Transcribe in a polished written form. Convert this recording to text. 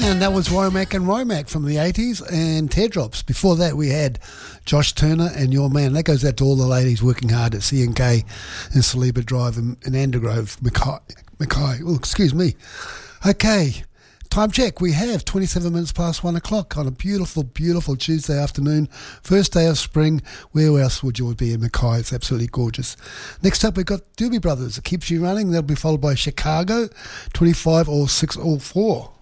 And that was Womack and Romack from the 80s and Teardrops. Before that, we had Josh Turner and Your Man. That goes out to all the ladies working hard at C&K and Saliba Drive in Andergrove, Mackay. Oh, excuse me. Okay, time check. We have 27 minutes past 1 o'clock on a beautiful, beautiful Tuesday afternoon. First day of spring. Where else would you be in Mackay? It's absolutely gorgeous. Next up, we've got Doobie Brothers. It Keeps You Running. That'll be followed by Chicago, 25 or 6 or 4.